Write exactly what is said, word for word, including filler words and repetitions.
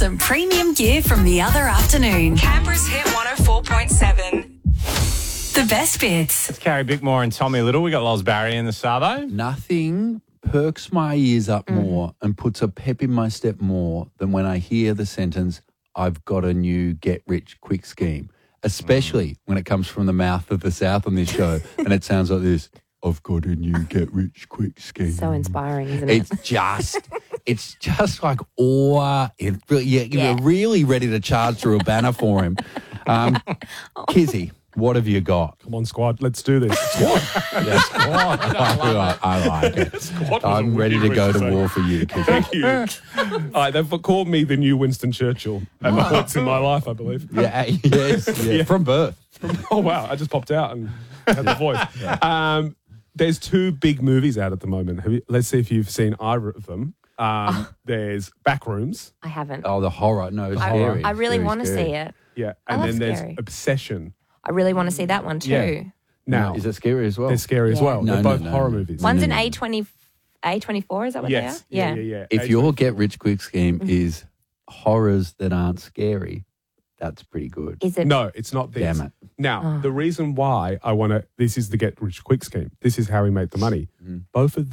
some premium gear from the other afternoon. Canberra's Hit one oh four point seven. The best bits. It's Carrie Bickmore and Tommy Little. We got Loz Barry in the Savo. Nothing perks my ears up more and puts a pep in my step more than when I hear the sentence, I've got a new get-rich-quick scheme, especially when it comes from the mouth of the South on this show and it sounds like this, I've got a new get-rich-quick scheme. So inspiring, isn't it? It's just, it's just like awe. It, yeah, Yeah. You're really ready to charge through a banner for him. Um, Kizzy, what have you got? Come on, squad. Let's do this. Squad. Yeah, squad. I, I like it. Squad was I'm a ready wicked to go way to say. war for you, Kizzy. Thank you. All right, they've called me the new Winston Churchill at points in my life, I believe. Yeah, yes, yeah. Yeah. From birth. Oh, wow. I just popped out and had the voice. Um, there's two big movies out at the moment. Have you, let's see if you've seen either of them. Um, there's Backrooms. I haven't. Oh, the horror. No, it's I, scary. I really Very want to scary. see it. Yeah. I And love then there's scary. Obsession. I really want to see that one too. Yeah. Now, Is it scary as well? they're scary as Yeah. well. No, they're no, both no, horror no. movies. One's No, an no, no. A twenty, A twenty-four, is that what Yes. they are? Yeah, yeah, yeah. If Age- your get-rich-quick scheme is horrors that aren't scary, that's pretty good. Is it? No, it's not this. Damn it. Now, Oh. the reason why I want to, this is the get rich quick scheme. This is how we make the money. Both of